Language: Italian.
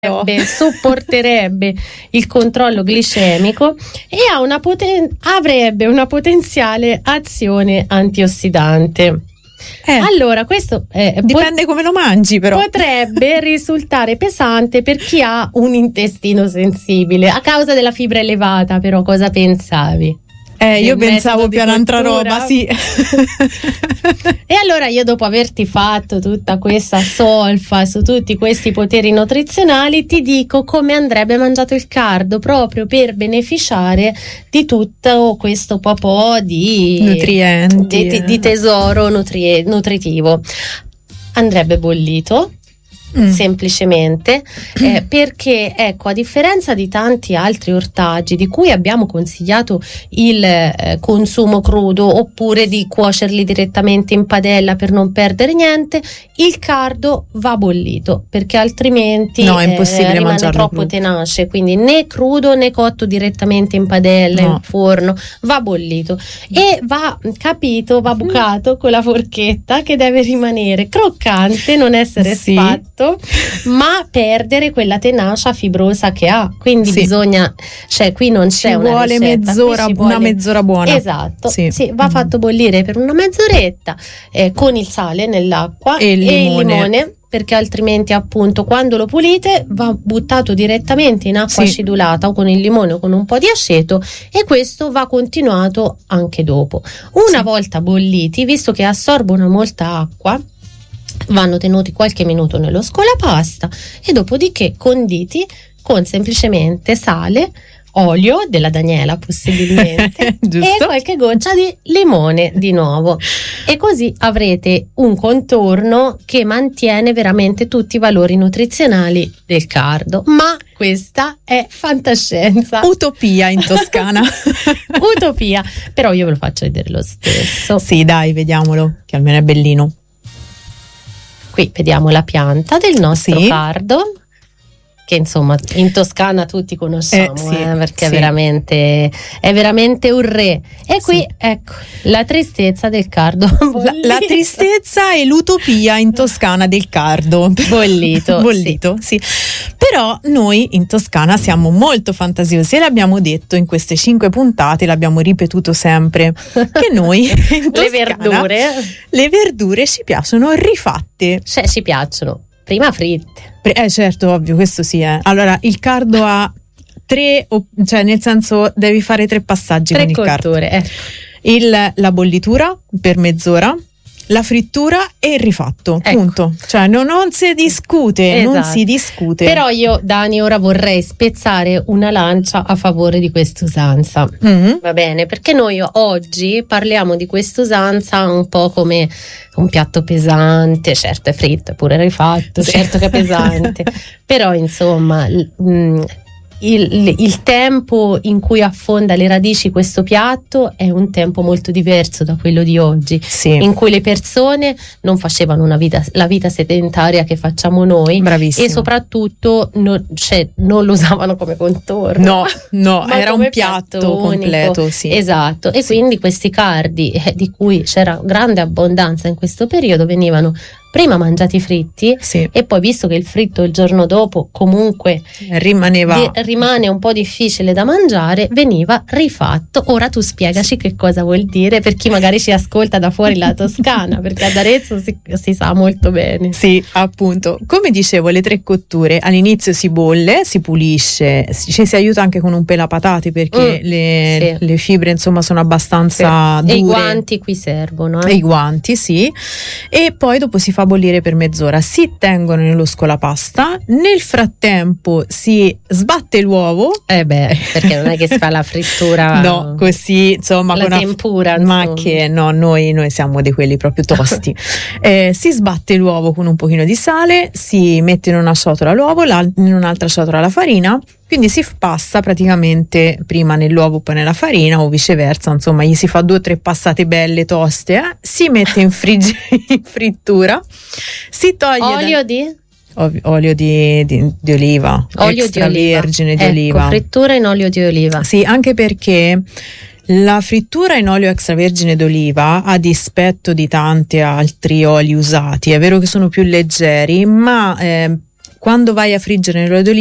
supporterebbe il controllo glicemico e avrebbe una potenziale azione antiossidante. Allora, questo dipende come lo mangi, però potrebbe risultare pesante per chi ha un intestino sensibile a causa della fibra elevata. Però cosa pensavi? Io pensavo più a un'altra roba, sì. E allora io, dopo averti fatto tutta questa solfa su tutti questi poteri nutrizionali, ti dico come andrebbe mangiato il cardo, proprio per beneficiare di tutto questo po' di nutrienti, di tesoro nutritivo. Andrebbe bollito. Semplicemente perché, ecco, a differenza di tanti altri ortaggi di cui abbiamo consigliato il consumo crudo, oppure di cuocerli direttamente in padella per non perdere niente, il cardo va bollito, perché altrimenti è impossibile rimane troppo crudo. Tenace, quindi né crudo né cotto direttamente in padella, in forno, va bollito e va bucato con la forchetta, che deve rimanere croccante, non essere sfatto, ma perdere quella tenacia fibrosa che ha. Quindi bisogna, qui non c'è ci una vuole ricetta, una mezz'ora buona. Esatto, va fatto bollire per una mezz'oretta con il sale nell'acqua e il limone, perché altrimenti, appunto, quando lo pulite va buttato direttamente in acqua acidulata, o con il limone o con un po' di aceto, e questo va continuato anche dopo. Una volta bolliti, visto che assorbono molta acqua, vanno tenuti qualche minuto nello scolapasta e dopodiché conditi con semplicemente sale, olio della Daniela possibilmente e qualche goccia di limone di nuovo, e così avrete un contorno che mantiene veramente tutti i valori nutrizionali del cardo. Ma questa è fantascienza, utopia in Toscana. Utopia, però io ve lo faccio vedere lo stesso. Sì, dai, vediamolo, che almeno è bellino. Qui vediamo la pianta del nostro cardo, che insomma in Toscana tutti conosciamo, perché è veramente un re. E qui ecco la tristezza del cardo la tristezza e l'utopia in Toscana del cardo bollito. Sì. Però noi in Toscana siamo molto fantasiosi e l'abbiamo detto in queste 5 puntate, l'abbiamo ripetuto sempre, che noi in Toscana le verdure ci piacciono rifatte, ci piacciono prima fritte. Certo, ovvio, questo sì. Allora, il cardo ha 3, cioè nel senso devi fare 3 passaggi con il cardo. La bollitura per mezz'ora, la frittura e il rifatto, punto. Cioè non si discute, non si discute. Però io, Dani, ora vorrei spezzare una lancia a favore di quest'usanza. Va bene? Perché noi oggi parliamo di quest'usanza un po' come un piatto pesante. Certo è fritto, è pure rifatto, certo che è pesante, però insomma il tempo in cui affonda le radici questo piatto è un tempo molto diverso da quello di oggi, in cui le persone non facevano la vita sedentaria che facciamo noi. Bravissimo. E soprattutto non lo usavano come contorno, no era un piatto completo, esatto. E quindi questi cardi, di cui c'era grande abbondanza in questo periodo, venivano prima mangiati fritti e poi, visto che il fritto il giorno dopo comunque rimane un po' difficile da mangiare, veniva rifatto. Ora tu spiegaci che cosa vuol dire per chi magari ci ascolta da fuori la Toscana, perché ad Arezzo si sa molto bene. Sì, appunto, come dicevo, le 3 cotture: all'inizio si bolle, si pulisce, ci si aiuta anche con un pelapatate, perché le fibre insomma sono abbastanza dure. E i guanti qui servono. E i guanti, e poi dopo si fa bollire per mezz'ora, si tengono nello scolapasta. Nel frattempo si sbatte l'uovo, perché non è che si fa la frittura così insomma la tempura, ma che noi siamo di quelli proprio tosti. Si sbatte l'uovo con un pochino di sale, si mette in una ciotola l'uovo, in un'altra ciotola la farina, quindi si passa praticamente prima nell'uovo poi nella farina, o viceversa, insomma gli si fa 2 o 3 passate belle toste, si mette in frittura, si toglie olio di oliva, extravergine di oliva. Frittura in olio di oliva. Sì, anche perché la frittura in olio extravergine d'oliva, a dispetto di tanti altri oli usati, è vero che sono più leggeri, ma quando vai a friggere l'olio